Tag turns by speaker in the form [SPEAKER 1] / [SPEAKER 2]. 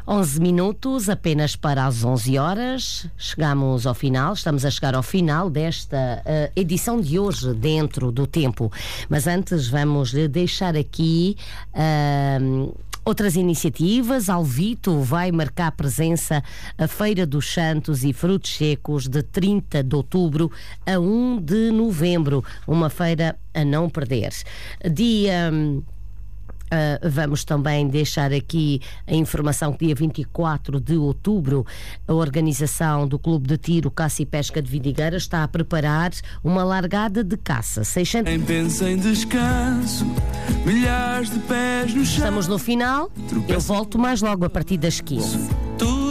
[SPEAKER 1] 11 minutos apenas para as 11 horas. Estamos a chegar ao final desta edição de hoje, Dentro do Tempo. Mas antes vamos deixar aqui outras iniciativas. Alvito vai marcar presença a Feira dos Santos e Frutos Secos de 30 de outubro a 1 de novembro. Uma feira a não perder. Vamos também deixar aqui a informação que dia 24 de outubro a organização do Clube de Tiro, Caça e Pesca de Vidigueira está a preparar uma largada de caça. 600...
[SPEAKER 2] Quem pensa em descanso, milhares de pés no chão.
[SPEAKER 1] Estamos no final. Eu volto mais logo a partir das 15.